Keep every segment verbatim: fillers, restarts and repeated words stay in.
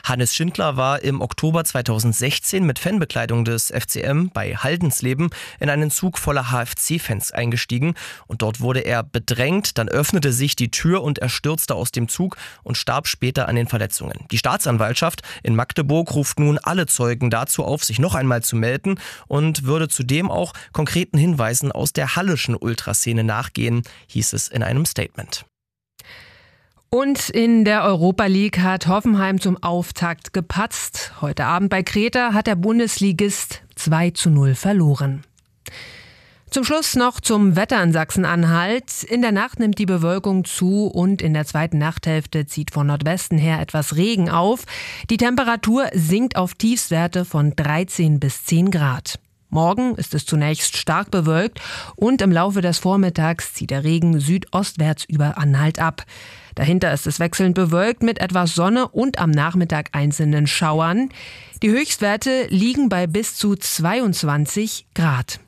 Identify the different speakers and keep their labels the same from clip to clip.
Speaker 1: Hannes Schindler war im Oktober zweitausendsechzehn mit Fanbekleidung des F C M bei Haldensleben in einen Zug voller H F C-Fans eingestiegen und dort wurde er bedrängt, dann öffnete sich die Tür und er stürzte aus dem Zug und starb später an den Verletzungen. Die Staatsanwaltschaft in Magdeburg ruft nun alle Zeugen dazu auf, sich noch einmal zu melden und würde zudem auch konkreten Hinweisen aus der halleschen Ultraszene nachgehen, hieß es in einem Statement.
Speaker 2: Und in der Europa League hat Hoffenheim zum Auftakt gepatzt. Heute Abend bei Kreta hat der Bundesligist zwei zu null verloren. Zum Schluss noch zum Wetter in Sachsen-Anhalt. In der Nacht nimmt die Bewölkung zu und in der zweiten Nachthälfte zieht von Nordwesten her etwas Regen auf. Die Temperatur sinkt auf Tiefstwerte von dreizehn bis zehn Grad. Morgen ist es zunächst stark bewölkt und im Laufe des Vormittags zieht der Regen südostwärts über Anhalt ab. Dahinter ist es wechselnd bewölkt mit etwas Sonne und am Nachmittag einzelnen Schauern. Die Höchstwerte liegen bei bis zu zweiundzwanzig Grad.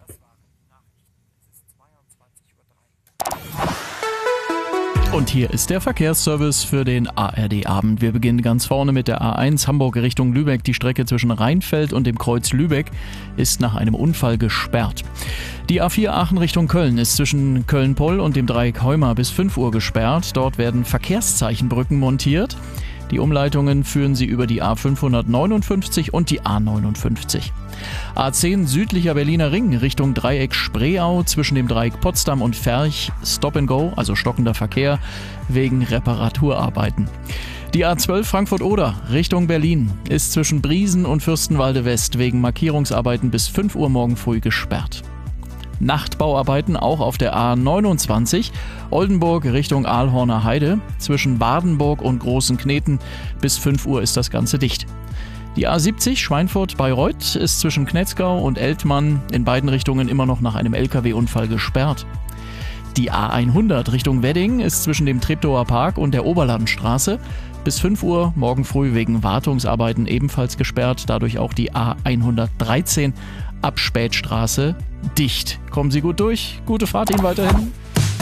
Speaker 3: Und hier ist der Verkehrsservice für den A R D-Abend. Wir beginnen ganz vorne mit der A eins Hamburg Richtung Lübeck. Die Strecke zwischen Rheinfeld und dem Kreuz Lübeck ist nach einem Unfall gesperrt. Die A vier Aachen Richtung Köln ist zwischen Köln-Poll und dem Dreieck Heuma bis fünf Uhr gesperrt. Dort werden Verkehrszeichenbrücken montiert. Die Umleitungen führen sie über die A fünfhundertneunundfünfzig und die A neunundfünfzig. A zehn südlicher Berliner Ring Richtung Dreieck Spreeau zwischen dem Dreieck Potsdam und Ferch Stop and Go, also stockender Verkehr, wegen Reparaturarbeiten. Die A zwölf Frankfurt-Oder Richtung Berlin ist zwischen Briesen und Fürstenwalde West wegen Markierungsarbeiten bis fünf Uhr morgen früh gesperrt. Nachtbauarbeiten auch auf der A neunundzwanzig, Oldenburg Richtung Aalhorner Heide. Zwischen Badenburg und Großen Kneten bis fünf Uhr ist das Ganze dicht. Die A siebzig Schweinfurt-Bayreuth ist zwischen Knetzgau und Eltmann in beiden Richtungen immer noch nach einem L K W-Unfall gesperrt. Die A hundert Richtung Wedding ist zwischen dem Treptower Park und der Oberlandstraße bis fünf Uhr morgen früh wegen Wartungsarbeiten ebenfalls gesperrt, dadurch auch die A hundertdreizehn ab Spätstraße dicht. Kommen Sie gut durch, gute Fahrt Ihnen weiterhin.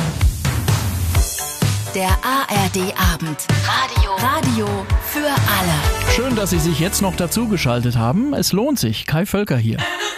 Speaker 4: Der A R D-Abend. Radio. Radio für alle.
Speaker 3: Schön, dass Sie sich jetzt noch dazugeschaltet haben. Es lohnt sich. Kai Völker hier.